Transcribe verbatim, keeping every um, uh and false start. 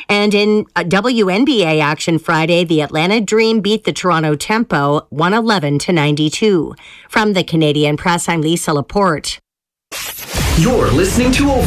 And in uh, W N B A action Friday, the Atlanta Dream beat the Toronto Tempo one eleven to ninety-two. From the Canadian Press, I'm Lisa Laporte. You're listening to